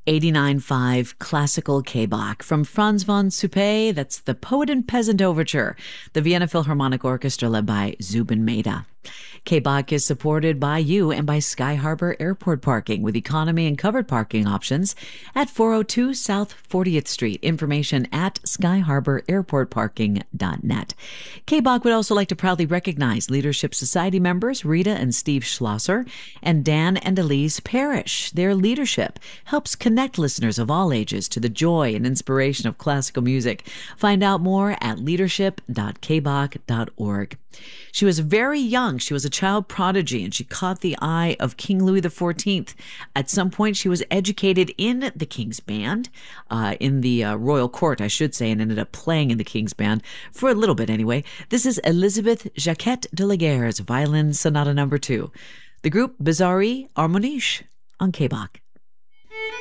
89.5 Classical K-Bach from Franz von Suppé. That's the Poet and Peasant Overture, the Vienna Philharmonic Orchestra led by Zubin Mehta. K-Bach is supported by you and by Sky Harbor Airport Parking with economy and covered parking options at 402 South 40th Street. Information at skyharbor.airportparking.net. K-Bach would also like to proudly recognize Leadership Society members Rita and Steve Schlosser and Dan and Elise Parrish. Their leadership helps connect listeners of all ages to the joy and inspiration of classical music. Find out more at leadership.kbach.org. She was very young. She was a child prodigy, and she caught the eye of King Louis XIV. At some point, she was educated in the King's Band, in the royal court, I should say, and ended up playing in the King's Band for a little bit anyway. This is Elizabeth Jacquette de Laguerre's Violin Sonata No. 2. The group Bizarre Harmoniche on K-Bach.